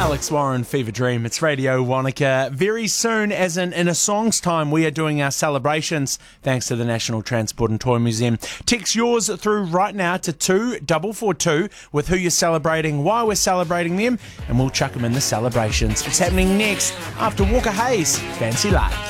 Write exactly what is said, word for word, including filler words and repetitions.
Alex Warren, Fever Dream. It's Radio Wanaka. Very soon, as in in a song's time, we are doing our celebrations thanks to the National Transport and Toy Museum. Text yours through right now to two four four two with who you're celebrating, why we're celebrating them, and we'll chuck them in the celebrations. It's happening next after Walker Hayes, Fancy Life.